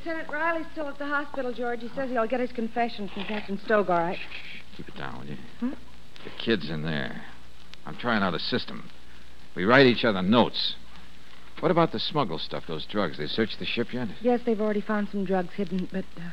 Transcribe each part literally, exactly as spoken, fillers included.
Lieutenant Riley's still at the hospital, George. He says he'll get his confession from Captain Stogue, all right? Keep it down, will you? Hmm? The kid's in there. I'm trying out a system. We write each other notes. What about the smuggled stuff, those drugs? They searched the ship yet? Yes, they've already found some drugs hidden, but uh,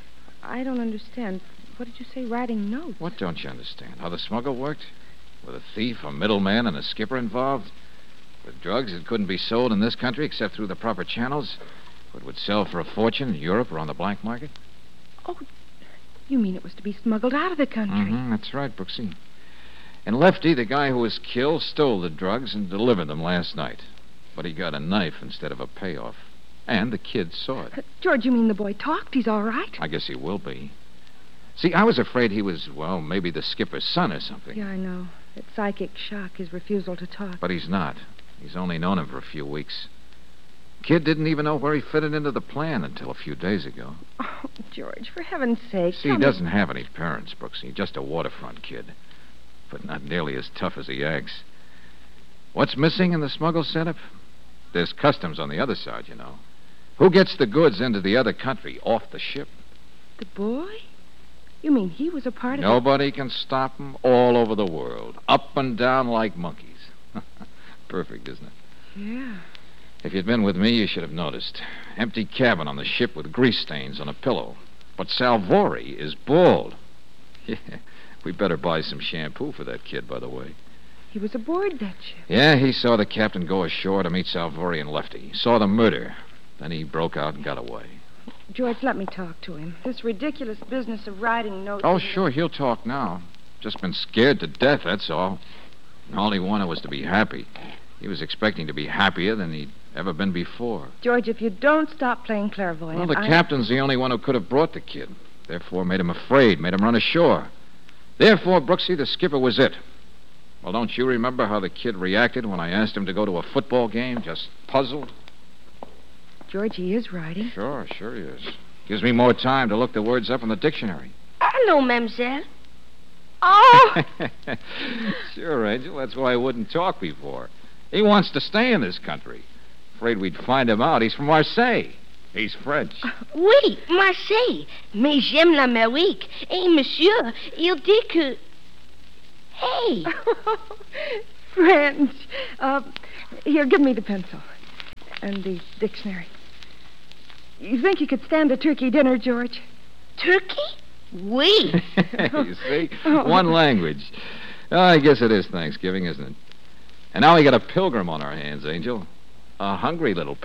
I don't understand. What did you say, writing notes? What don't you understand? How the smuggle worked? With a thief, a middleman, and a skipper involved? With drugs that couldn't be sold in this country except through the proper channels? But would sell for a fortune in Europe or on the black market? Oh, you mean it was to be smuggled out of the country? Mm-hmm, that's right, Brooksy. And Lefty, the guy who was killed, stole the drugs and delivered them last night. But he got a knife instead of a payoff. And the kid saw it. Uh, George, you mean the boy talked? He's all right? I guess he will be. See, I was afraid he was, well, maybe the skipper's son or something. Yeah, I know. It's psychic shock, his refusal to talk. But he's not. He's only known him for a few weeks. Kid didn't even know where he fitted into the plan until a few days ago. Oh, George, for heaven's sake. See, he doesn't have any parents, Brooksy. Just a waterfront kid. But not nearly as tough as he acts. What's missing in the smuggle setup? There's customs on the other side, you know. Who gets the goods into the other country, off the ship? The boy? You mean he was a part of it? Nobody can stop him all over the world. Up and down like monkeys. Perfect, isn't it? Yeah. If you'd been with me, you should have noticed. Empty cabin on the ship with grease stains on a pillow. But Salvori is bald. Yeah, we better buy some shampoo for that kid, by the way. He was aboard that ship. Yeah, he saw the captain go ashore to meet Salvori and Lefty. He saw the murder. Then he broke out and got away. George, let me talk to him. This ridiculous business of writing notes... Oh, sure, he'll talk now. Just been scared to death, that's all. All he wanted was to be happy. He was expecting to be happier than he'd ever been before. George, if you don't stop playing clairvoyant... Well, the I... captain's the only one who could have brought the kid. Therefore, made him afraid, made him run ashore. Therefore, Brooksy, the skipper was it. Well, don't you remember how the kid reacted when I asked him to go to a football game? Just puzzled? George, he is writing. Sure, sure he is. Gives me more time to look the words up in the dictionary. Hello, mademoiselle. Oh! Sure, Angel. That's why I wouldn't talk before. He wants to stay in this country. Afraid we'd find him out. He's from Marseille. He's French. Oui, Marseille. Mais j'aime l'Amérique. Et monsieur, il dit que... Hey! French. Uh, here, give me the pencil. And the dictionary. You think you could stand a turkey dinner, George? Turkey? Oui. You see? One language. Oh, I guess it is Thanksgiving, isn't it? And now we got a pilgrim on our hands, Angel. A hungry little pilgrim.